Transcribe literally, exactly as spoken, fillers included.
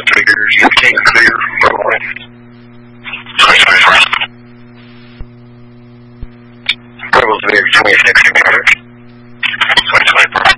figures, fifteen clear, runway. twenty twenty-four. Rebels Navy twenty-six,